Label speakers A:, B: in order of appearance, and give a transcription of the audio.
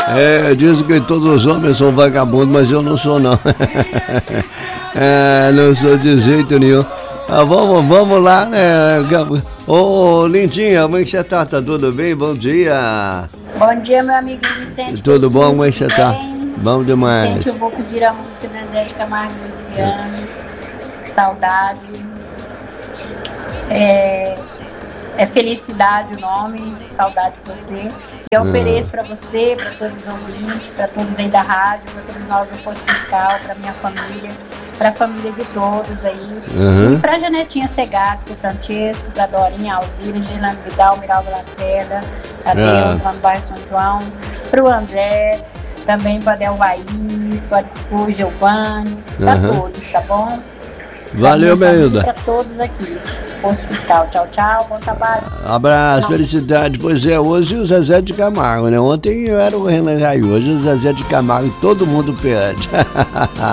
A: Diz que todos os homens são vagabundos, mas eu não sou não. Não sou de jeito nenhum. Vamos lá, né? Ô, lindinha, como é que você tá? Tá tudo bem? Bom dia.
B: Bom dia, meu amigo Vicente.
A: Tudo bom? Como é que você tá? Bom demais.
B: Vicente, eu vou pedir a música da Zé de Camargo e Luciano. Saudade. É felicidade o nome, saudade de você. Eu ofereço para você, para todos os ouvintes, para todos aí da rádio, para todos nós do Posto Fiscal, para minha família, para a família de todos aí. E para a Janetinha Segato, para o Francesco, para a Dorinha Alzira, Girlando Vidal, Miraldo Lacerda, para Deus, lá no bairro São João, para o André, também para a Delvaí, para o Giovanni, para todos, tá bom?
A: Valeu, Meilda.
B: Para todos aqui. Posto Fiscal. Tchau, tchau. Bom trabalho.
A: Abraço, felicidade. Pois é, hoje o Zezé de Camargo, né? Ontem eu era o Renan Raio, hoje o Zezé de Camargo, todo mundo pede.